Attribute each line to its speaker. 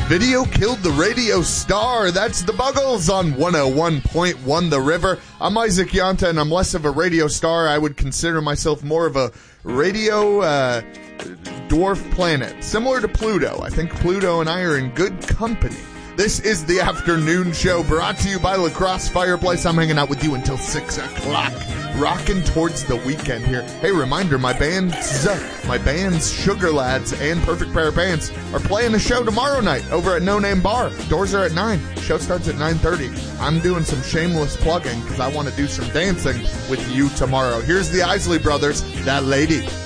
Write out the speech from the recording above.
Speaker 1: Video killed the radio star. That's the Buggles on 101.1 The River. I'm Isaac Yanta, and I'm less of a radio star. I would consider myself more of a radio dwarf planet, similar to Pluto. I think Pluto and I are in good company. This is the afternoon show brought to you by La Crosse Fireplace. I'm hanging out with you until 6 o'clock, rocking towards the weekend here. Hey, reminder, my bands, Sugar Lads and Perfect Pair of Pants, are playing a show tomorrow night over at No Name Bar. Doors are at 9. Show starts at 9:30. I'm doing some shameless plugging because I want to do some dancing with you tomorrow. Here's the Isley Brothers, That Lady.